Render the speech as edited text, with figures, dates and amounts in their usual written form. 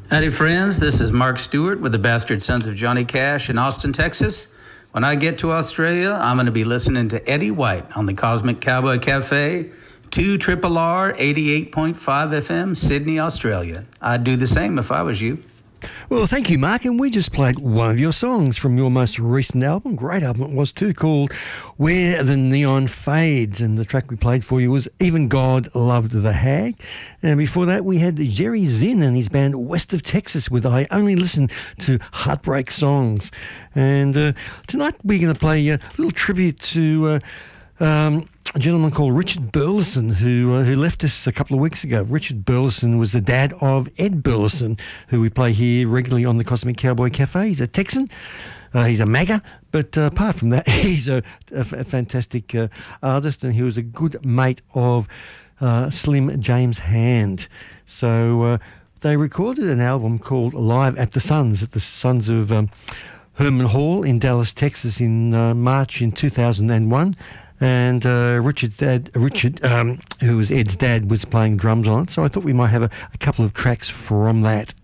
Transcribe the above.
Howdy, friends. This is Mark Stewart with the Bastard Sons of Johnny Cash in Austin, Texas. When I get to Australia, I'm going to be listening to Eddie White on the Cosmic Cowboy Cafe, 2 Triple R 88.5 FM, Sydney, Australia. I'd do the same if I was you. Well, thank you, Mark. And we just played one of your songs from your most recent album. Great album it was too, called Where the Neon Fades. And the track we played for you was Even God Loved the Hag. And before that, we had Jerry Zinn and his band West of Texas with I Only Listen to Heartbreak Songs. And tonight we're going to play a little tribute to a gentleman called Richard Burleson who left us a couple of weeks ago. Richard Burleson was the dad of Ed Burleson, who we play here regularly on the Cosmic Cowboy Cafe. He's a Texan. He's a MAGA, but apart from that, he's a fantastic artist, and he was a good mate of Slim James Hand. So they recorded an album called Live at the Sons of Herman Hall in Dallas, Texas in March in 2001. And Richard, who was Ed's dad, was playing drums on it. So I thought we might have a couple of tracks from that.